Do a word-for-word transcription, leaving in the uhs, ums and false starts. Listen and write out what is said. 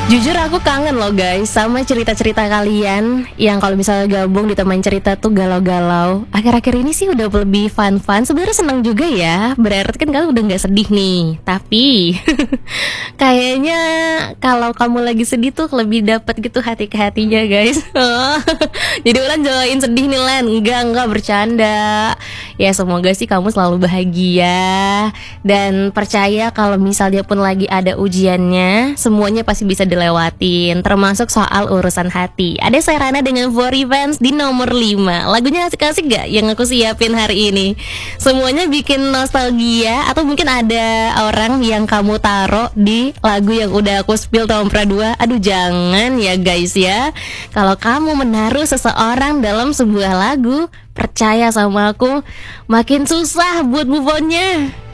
Jujur aku kangen loh guys sama cerita-cerita kalian yang kalau misalnya gabung di teman cerita tuh galau-galau. Akhir-akhir ini sih udah lebih fun-fun. Sebenarnya senang juga ya. Berarti kan kamu udah nggak sedih nih. Tapi kayaknya kalau kamu lagi sedih tuh lebih dapat gitu hati ke hatinya guys. Jadi Ulan jauhin sedih nih Len. Enggak enggak bercanda. Ya semoga sih kamu selalu bahagia dan percaya kalau misalnya pun lagi ada ujiannya, semuanya pasti bisa dilewatin, termasuk soal urusan hati. Ada Serana dengan For Revenge di nomor lima. Lagunya asik-asik gak yang aku siapin hari ini? Semuanya bikin nostalgia. Atau mungkin ada orang yang kamu taruh di lagu yang udah aku spill tahun pra dua. Aduh jangan ya guys ya. Kalau kamu menaruh seseorang dalam sebuah lagu, percaya sama aku, makin susah buat move on-nya.